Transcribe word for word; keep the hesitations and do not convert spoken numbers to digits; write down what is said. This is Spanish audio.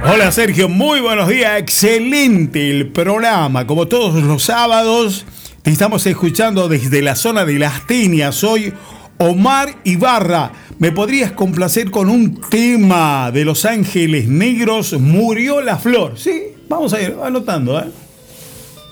Hola Sergio, muy buenos días, excelente el programa, como todos los sábados, te estamos escuchando desde la zona de Las Tenias, soy Omar Ibarra, ¿me podrías complacer con un tema de Los Ángeles Negros, Murió la Flor? Sí, vamos a ir anotando, ¿eh?